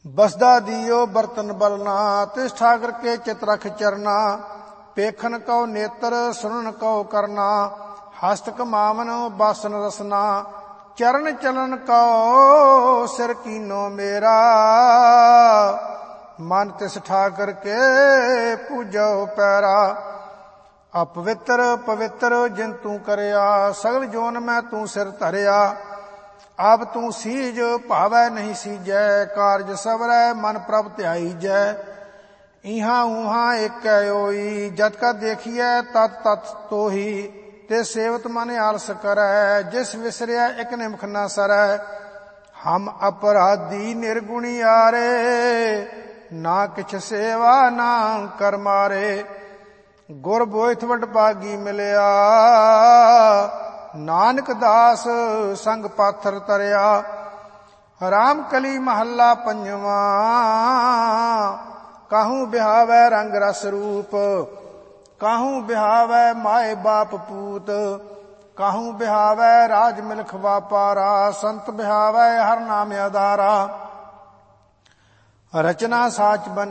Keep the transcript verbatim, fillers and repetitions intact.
बसदा दियो बर्तन बलना, तिस ठाकर के चित रख चरना। पेखन कौ नेत्र सुनन कौ करना, हस्त कमावन बासन रसना। चरण चलन कौ सिर कीनो मेरा, मन तिस ठाकर के पूजो पैरा। अपवित्र पवित्र जिन तू करया, सगल जोन मैं तू सिर धरया। अब तू सीज भावै नहीं सीजै, कारज सबरै मन प्रभ ध्याईजै। इहाँ उहाँ एक ओई, जत का देखिए तत तत तोही। ते सेवत मन आलस करै, जिस विसरिया एक निमख न सरै। हम अपराधी निर्गुणी आरे, ना किछ सेवा ना कर मारे। गुर बोइथ वड भागी मिलिया, नानक दास संग पाथर तरया। राम कली महला पंजवा, काहू बिहावै रंग रस रूप। काहू बिहावै माए बाप पूत, काहू बिहावै राज मिलख वापारा। संत बिहावै हर नाम आधारा, रचना साच बन